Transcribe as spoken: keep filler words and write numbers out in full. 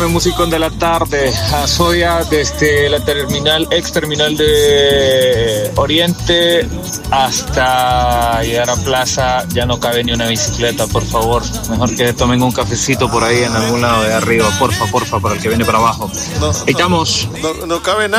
el musicón de la tarde. A Soya desde la terminal, ex terminal de Oriente hasta llegar a Plaza. Ya no cabe ni una bicicleta, por favor. Mejor que tomen un cafecito por ahí en algún lado de arriba. Porfa, porfa, para el que viene para abajo. No, Estamos. No, no, no cabe nada.